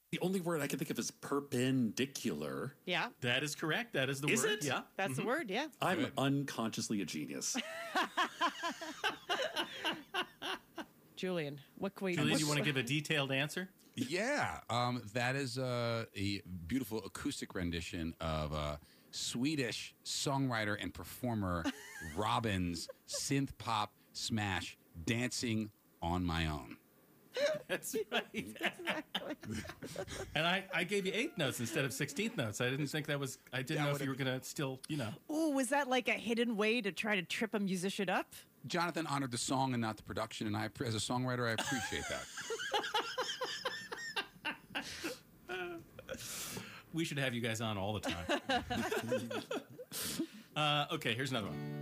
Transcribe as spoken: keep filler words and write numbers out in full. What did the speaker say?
The only word I can think of is perpendicular. Yeah. That is correct. That is the Is word. it? Yeah. That's the word, yeah. I'm Good. unconsciously a genius. Julian, what can we... Julian, what's- you want to give a detailed answer? Yeah, um, that is uh, a beautiful acoustic rendition of uh, Swedish songwriter and performer Robin's synth pop smash "Dancing on My Own." That's right. And I, I gave you eighth notes instead of sixteenth notes. I didn't think that was, I didn't That know if would've- you were going to still, you know. Ooh, was that like a hidden way to try to trip a musician up? Jonathan honored the song and not the production, and I, as a songwriter, I appreciate that. We should have you guys on all the time. uh, okay, here's another one.